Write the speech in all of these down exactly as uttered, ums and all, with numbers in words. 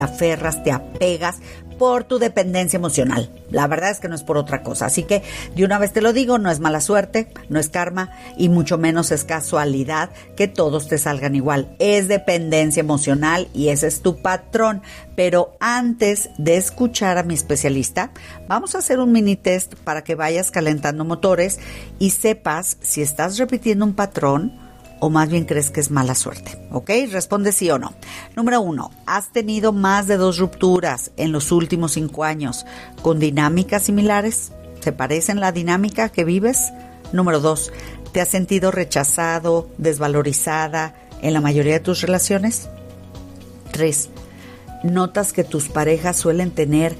aferras, te apegas por tu dependencia emocional. La verdad es que no es por otra cosa. Así que de una vez te lo digo, no es mala suerte, no es karma y mucho menos es casualidad que todos te salgan igual. Es dependencia emocional y ese es tu patrón. Pero antes de escuchar a mi especialista, vamos a hacer un mini test para que vayas calentando motores y sepas si estás repitiendo un patrón o más bien crees que es mala suerte, ¿ok? Responde sí o no. Número uno, ¿has tenido más de dos rupturas en los últimos cinco años con dinámicas similares? ¿Se parecen la dinámica que vives? Número dos, ¿te has sentido rechazado, desvalorizada en la mayoría de tus relaciones? Tres, ¿notas que tus parejas suelen tener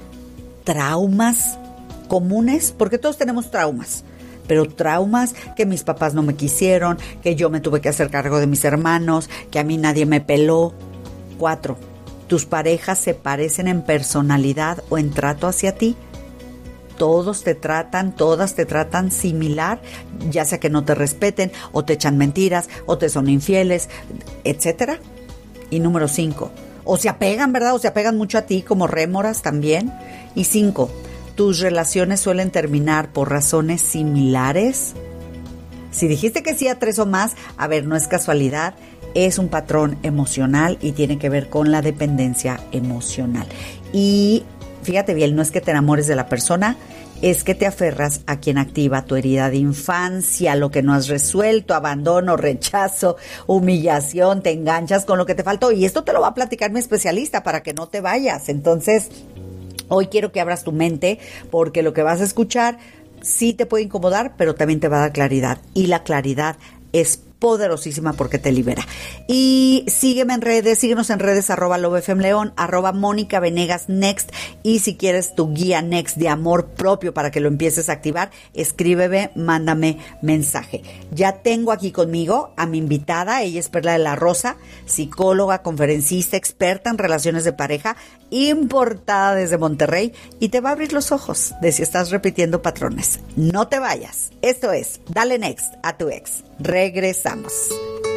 traumas comunes? Porque todos tenemos traumas. Pero traumas que mis papás no me quisieron, que yo me tuve que hacer cargo de mis hermanos, que a mí nadie me peló. Cuatro, ¿tus parejas se parecen en personalidad o en trato hacia ti? Todos te tratan, todas te tratan similar, ya sea que no te respeten, o te echan mentiras, o te son infieles, etcétera. Y número cinco, o se apegan, ¿verdad? O se apegan mucho a ti como rémoras también. Y cinco, ¿tus relaciones suelen terminar por razones similares? Si dijiste que sí a tres o más, a ver, no es casualidad, es un patrón emocional y tiene que ver con la dependencia emocional. Y fíjate bien, no es que te enamores de la persona, es que te aferras a quien activa tu herida de infancia, lo que no has resuelto, abandono, rechazo, humillación, te enganchas con lo que te faltó. Y esto te lo va a platicar mi especialista para que no te vayas. Entonces, hoy quiero que abras tu mente porque lo que vas a escuchar sí te puede incomodar, pero también te va a dar claridad. Y la claridad es poderosísima porque te libera. Y sígueme en redes, síguenos en redes, arroba lobefemleón, arroba Mónica Venegas Next. Y si quieres tu guía Next de amor propio para que lo empieces a activar, escríbeme, mándame mensaje. Ya tengo aquí conmigo a mi invitada, ella es Perla de la Rosa, psicóloga, conferencista, experta en relaciones de pareja, importada desde Monterrey, y te va a abrir los ojos de si estás repitiendo patrones. No te vayas. Esto es Dale Next a tu ex. Regresamos.